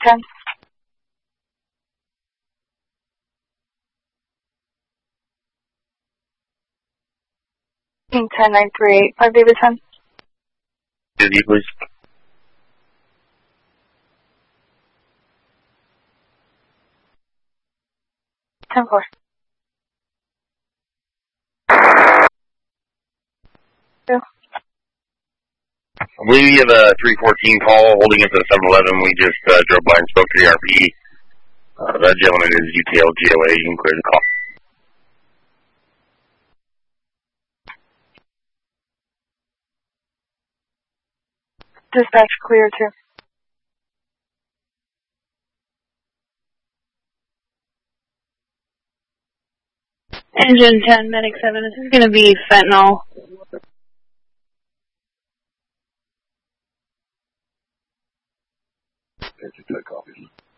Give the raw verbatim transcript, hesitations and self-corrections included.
ten. ten nine three eight, five David ten. Busy, please. ten four. Yeah. I believe you have a three fourteen call holding up to the seven eleven. We just uh, drove by and spoke to the R P. Uh, that gentleman is U T L G O A. You can clear the call. Dispatch clear too. Engine ten, Medic seven, this is going to be fentanyl. Engine ten copies.